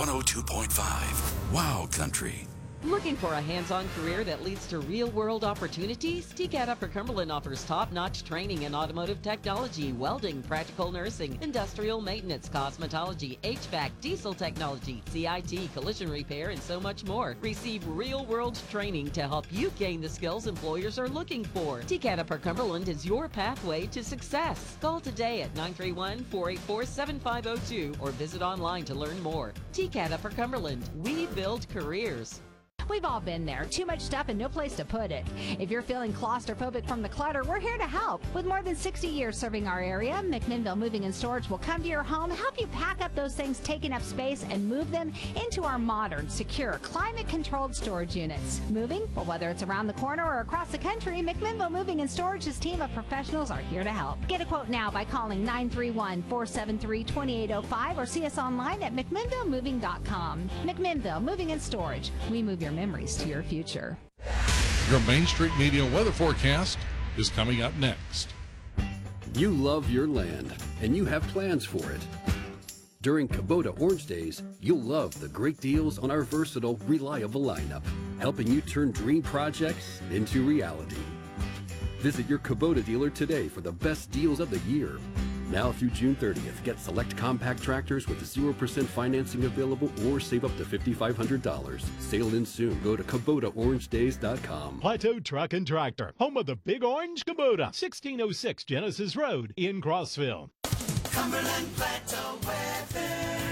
102.5. Wow Country. Looking for a hands-on career that leads to real-world opportunities? TCAT Upper Cumberland offers top-notch training in automotive technology, welding, practical nursing, industrial maintenance, cosmetology, HVAC, diesel technology, CIT, collision repair, and so much more. Receive real-world training to help you gain the skills employers are looking for. TCAT Upper Cumberland is your pathway to success. Call today at 931-484-7502 or visit online to learn more. TCAT Upper Cumberland. We build careers. We've all been there. Too much stuff and no place to put it. If you're feeling claustrophobic from the clutter, we're here to help. With more than 60 years serving our area, McMinnville Moving and Storage will come to your home, help you pack up those things taking up space, and move them into our modern, secure, climate-controlled storage units. Moving? Well, whether it's around the corner or across the country, McMinnville Moving and Storage's team of professionals are here to help. Get a quote now by calling 931-473-2805 or see us online at McMinnvilleMoving.com. McMinnville Moving and Storage. We move your memories to your future. Your Main Street Media weather forecast is coming up next. You love your land, and you have plans for it. During Kubota Orange Days, you'll love the great deals on our versatile, reliable lineup, helping you turn dream projects into reality. Visit your Kubota dealer today for the best deals of the year. Now through June 30th, get select compact tractors with 0% financing available or save up to $5,500. Sale ends soon. Go to KubotaOrangeDays.com. Plateau Truck and Tractor, home of the Big Orange Kubota, 1606 Genesis Road in Crossville. Cumberland Plateau weather.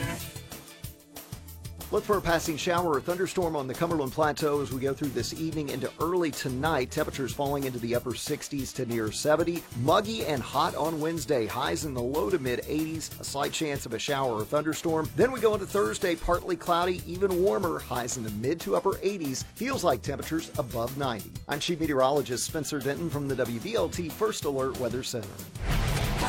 Look for a passing shower or thunderstorm on the Cumberland Plateau as we go through this evening into early tonight. Temperatures falling into the upper 60s to near 70. Muggy and hot on Wednesday. Highs in the low to mid 80s. A slight chance of a shower or thunderstorm. Then we go into Thursday, partly cloudy, even warmer. Highs in the mid to upper 80s. Feels like temperatures above 90. I'm Chief Meteorologist Spencer Denton from the WVLT First Alert Weather Center.